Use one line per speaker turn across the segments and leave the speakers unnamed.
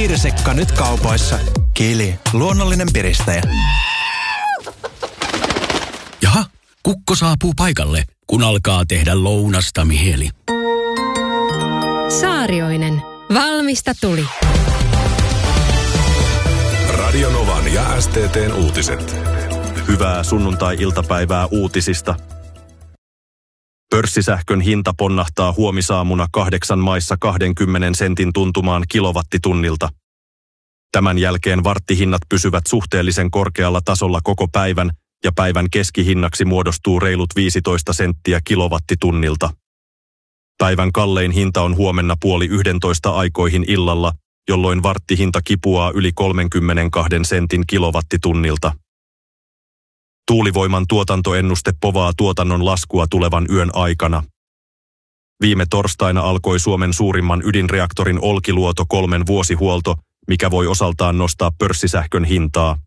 Piirisekka nyt kaupoissa. Kili, luonnollinen piristäjä.
Jaha, kukko saapuu paikalle, kun alkaa tehdä lounasta mieli.
Saarioinen. Valmista tuli.
Radio Novan ja STT:n uutiset.
Hyvää sunnuntai-iltapäivää uutisista. Pörssisähkön hinta ponnahtaa huomisaamuna 8 maissa 20 sentin tuntumaan kilowattitunnilta. Tämän jälkeen warttihinnat pysyvät suhteellisen korkealla tasolla koko päivän ja päivän keskihinnaksi muodostuu reilut 15 senttiä kilowattitunnilta. Päivän kallein hinta on huomenna 10:30 aikoihin illalla, jolloin warttihinta kipuaa yli 32 sentin kilowattitunnilta. Tuulivoiman tuotantoennuste povaa tuotannon laskua tulevan yön aikana. Viime torstaina alkoi Suomen suurimman ydinreaktorin Olkiluoto 3 vuosihuolto, mikä voi osaltaan nostaa pörssisähkön hintaa.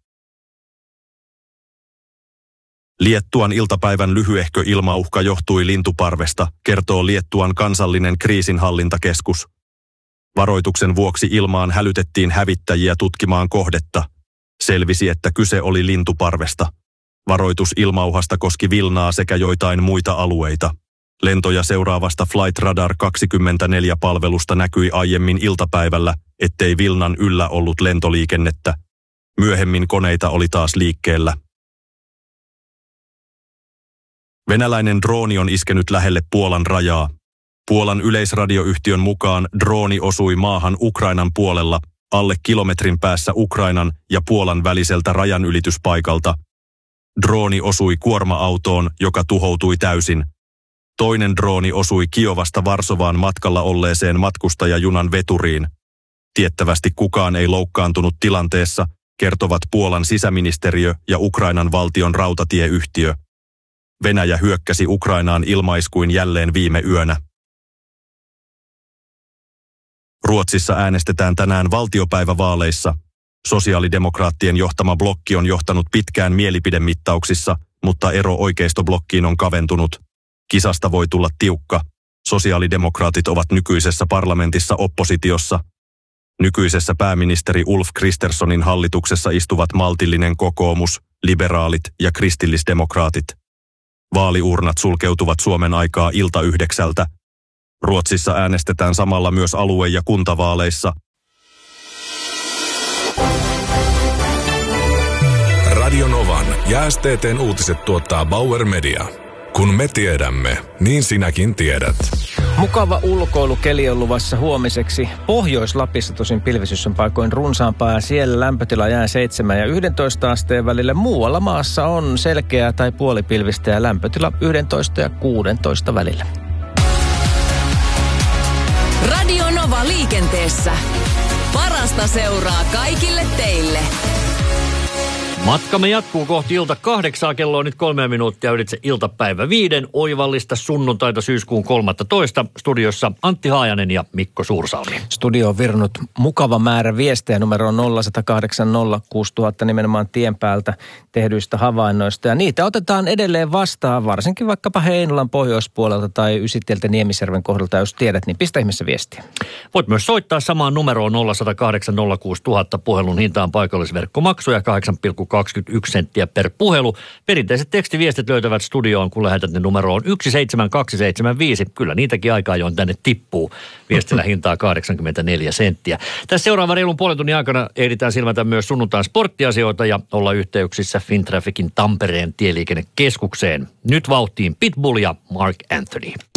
Liettuan iltapäivän lyhyehkö ilmauhka johtui lintuparvesta, kertoo Liettuan kansallinen kriisinhallintakeskus. Varoituksen vuoksi ilmaan hälytettiin hävittäjiä tutkimaan kohdetta. Selvisi, että kyse oli lintuparvesta. Varoitus ilmauhasta koski Vilnaa sekä joitain muita alueita. Lentoja seuraavasta Flight Radar 24-palvelusta näkyi aiemmin iltapäivällä, ettei Vilnan yllä ollut lentoliikennettä. Myöhemmin koneita oli taas liikkeellä. Venäläinen drooni on iskenyt lähelle Puolan rajaa. Puolan yleisradioyhtiön mukaan drooni osui maahan Ukrainan puolella, alle kilometrin päässä Ukrainan ja Puolan väliseltä rajanylityspaikalta. Drooni osui kuorma-autoon, joka tuhoutui täysin. Toinen drooni osui Kiovasta Varsovaan matkalla olleeseen matkustajajunan veturiin. Tiettävästi kukaan ei loukkaantunut tilanteessa, kertovat Puolan sisäministeriö ja Ukrainan valtion rautatieyhtiö. Venäjä hyökkäsi Ukrainaan ilmaiskuin jälleen viime yönä. Ruotsissa äänestetään tänään valtiopäivävaaleissa. Sosiaalidemokraattien johtama blokki on johtanut pitkään mielipidemittauksissa, mutta ero oikeistoblokkiin on kaventunut. Kisasta voi tulla tiukka. Sosiaalidemokraatit ovat nykyisessä parlamentissa oppositiossa. Nykyisessä pääministeri Ulf Kristerssonin hallituksessa istuvat maltillinen kokoomus, liberaalit ja kristillisdemokraatit. Vaaliurnat sulkeutuvat Suomen aikaa ilta 9. Ruotsissa äänestetään samalla myös alue- ja kuntavaaleissa.
Radio Novan ja STT:n uutiset tuottaa Bauer Media. Kun me tiedämme, niin sinäkin tiedät.
Mukava ulkoilukeli on luvassa huomiseksi. Pohjois-Lapissa tosin pilvisyys on paikoin runsaampaa ja siellä lämpötila jää 7 ja 11 asteen välillä. Muualla maassa on selkeää tai puolipilvistä ja lämpötila 11 ja 16 välillä.
Radio Nova liikenteessä. Parasta seuraa kaikille teille.
Matkamme jatkuu kohti ilta 8. Kello on nyt 3 minuuttia ylitse iltapäivä 5. Oivallista sunnuntaita syyskuun 13. Studiossa Antti Haajanen ja Mikko Suursalmi.
Studio on virnut mukava määrä viestejä numeroon 0806000 nimenomaan tien päältä tehdyistä havainnoista. Ja niitä otetaan edelleen vastaan, varsinkin vaikkapa Heinolan pohjoispuolelta tai Ysitieltä Niemisjärven kohdalta. Jos tiedät, niin pistä ihmeessä viestiä.
Voit myös soittaa samaan numeroon 0806000. Puhelun hintaan paikallisverkkomaksuja 8,21 senttiä per puhelu. Perinteiset tekstiviestit löytävät studioon, kun lähetät ne numeroon 17275. Kyllä niitäkin aikaa jo tänne tippuu. Viestillä hintaa 84 senttiä. Tässä seuraavan reilun puolen tunnin aikana ehditään silmätä myös sunnuntain sporttiasioita ja olla yhteyksissä Fintrafficin Tampereen tieliikennekeskukseen. Nyt vauhtiin Pitbull ja Mark Anthony.